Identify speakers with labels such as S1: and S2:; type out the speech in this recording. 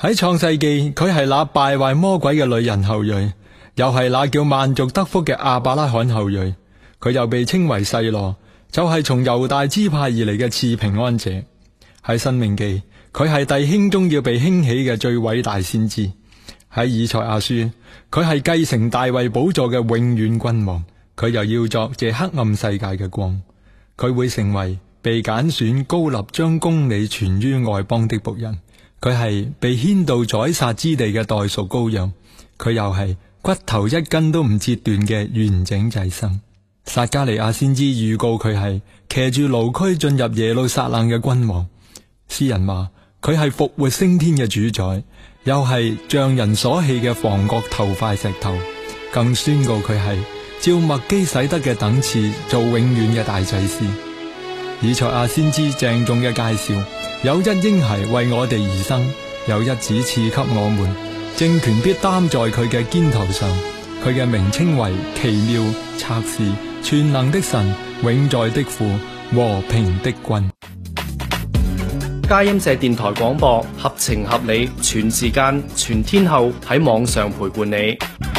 S1: 喺創世記，佢係那敗壞魔鬼嘅女人後裔，又係那叫萬族得福嘅亞伯拉罕後裔。佢又被稱為細羅，就係從猶大支派而嚟嘅賜平安者。喺申命記，佢係弟兄中要被興起嘅最偉大先知。喺以賽亞書，佢係繼承大衛寶座嘅永遠君王。佢又要作這黑暗世界嘅光。佢會成為被揀選高立將公理傳於外邦的僕人。佢係被牽到宰殺之地嘅代贖羔羊。佢又係骨頭一根都唔折斷嘅完整祭牲。撒迦利亞先知預告佢係騎住驢駒進入耶路撒冷嘅君王。詩人話佢係復活升天嘅主宰，又係匠人所棄嘅房角頭塊石頭。更宣告佢係照麥基洗德嘅等次做永遠嘅大祭司。以賽亞先知鄭重嘅介紹，有一嬰孩為我哋而生，有一子賜給我們，政權必擔在佢嘅肩頭上。佢嘅名稱為奇妙、策士、全能的神、永在的父、和平的君。
S2: 佳音社電台廣播，合情合理，全時間、全天候喺網上陪伴你。